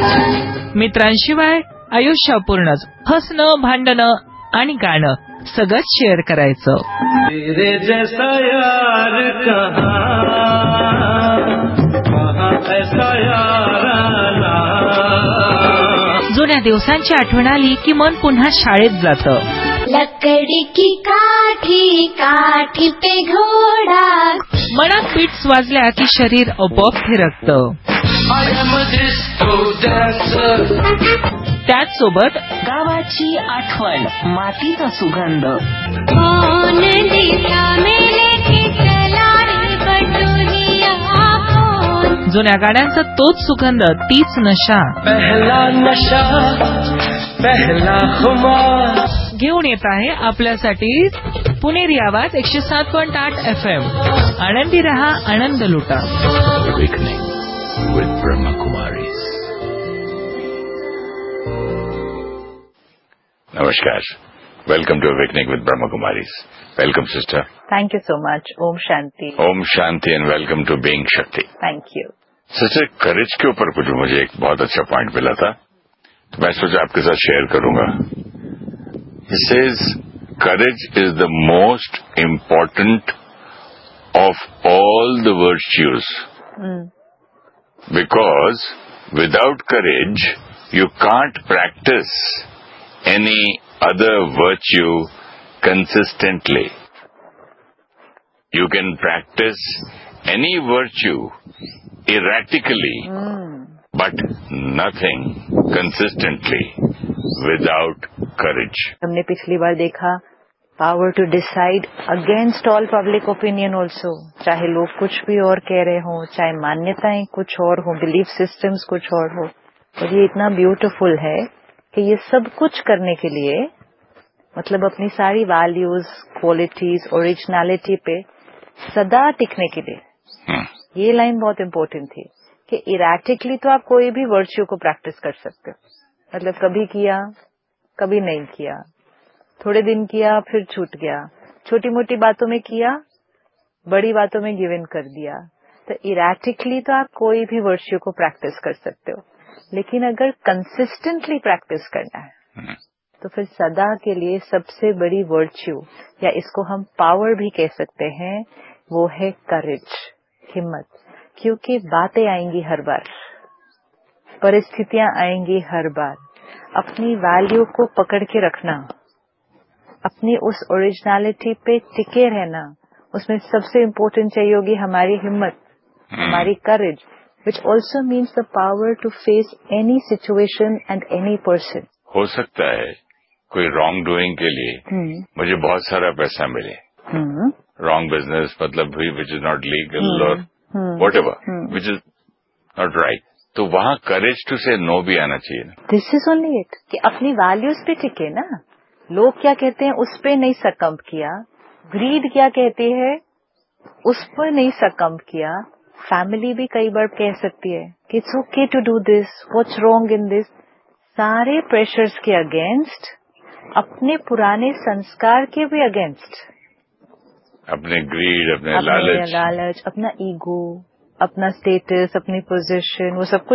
मित्रांशिवाय आयुष्य अपूर्णच. हसणं, भांडणं आणि गाणं सगळंच शेअर करायचं. तेरे जैसा यार कहाँ ऐसा याराना. जुन्या दिवसांची आठवण आली की मन पुन्हा शाळेत जातं. लकड़ी की काठी काठी पे घोडा. मनात बीट्स वाजल्या की शरीर आपोआप थिरकतं. त्याचसोबत गावाची आठवण, मातीचा सुगंध. कौन दिशा में लेके चला रे बटुरिया. जुन्या गाण्यांचा तोच सुगंध, तीच नशा. पहला नशा पहला खुमार. घेऊन येत आहे आपल्यासाठी पुणेरी आवाज 107.8 FM. आनंदी रहा, आनंद लुटा. Awakening with Brahma Kumaris. Namaskar. Welcome to Awakening with Brahma Kumaris. Welcome, sister. Thank you so much. Om Shanti. Om Shanti and welcome to Being Shakti. Thank you. Sister, करेज के ऊपर कुछ मुझे एक बहुत अच्छा पॉइंट मिला था, तो मैं सोचा आपके साथ शेयर करूंगा. He says courage is the most important of all the virtues. Because without courage you can't practice any other virtue consistently. You can practice any virtue erratically, but nothing consistently without courage. हमने पिछली बार देखा power to decide against all public opinion also. चाहे लोग कुछ भी और कह रहे हों, चाहे मान्यताएं कुछ और हो, बिलीफ सिस्टम्स कुछ और हो. और ये इतना ब्यूटीफुल है कि ये सब कुछ करने के लिए, मतलब अपनी सारी वैल्यूज, क्वालिटीज, ओरिजिनलिटी पे सदा टिकने के लिए, ये लाइन बहुत इम्पोर्टेंट थी कि इरेटिकली तो आप कोई भी वर्च्यू को प्रैक्टिस कर सकते हो. मतलब कभी किया, कभी नहीं किया, थोड़े दिन किया, फिर छूट गया, छोटी मोटी बातों में किया, बड़ी बातों में गिव इन कर दिया. तो इरेटिकली तो आप कोई भी वर्च्यू को प्रैक्टिस कर सकते हो. लेकिन अगर कंसिस्टेंटली प्रैक्टिस करना है तो फिर सदा के लिए सबसे बड़ी वर्च्यू, या इसको हम पावर भी कह सकते हैं, वो है करेज, हिम्मत. क्योंकि बातें आएंगी हर बार, परिस्थितियां आएंगी हर बार. अपनी वैल्यू को पकड़ के रखना, अपनी उस ओरिजिनलिटी पे टिके रहना, उसमें सबसे इम्पोर्टेंट चाहिए होगी हमारी हिम्मत, हमारी करेज, which also means the power to face any situation and any person. हो सकता है कोई रॉन्ग डूइंग के लिए मुझे बहुत सारा पैसा मिले, रॉन्ग बिजनेस मतलब भी विच इज नॉट लीगल और whatever which is not right, तो वहाँ करेज टू से नो भी आना चाहिए. दिस इज ओनली इट कि अपनी वैल्यूज पे टिके ना. लोग क्या कहते हैं उस पे नहीं सकम्प किया, ग्रीड क्या कहती है उस पर नहीं सकम्प किया. फैमिली भी कई बार कह सकती है कि it's okay to do this, what's wrong in this. सारे प्रेशर्स के अगेंस्ट, अपने पुराने संस्कार के भी अगेंस्ट, अपने ग्रीड, अपने लालच, अपना ईगो, अपना स्टेटस, अपनी पोजीशन, वो सब कुछ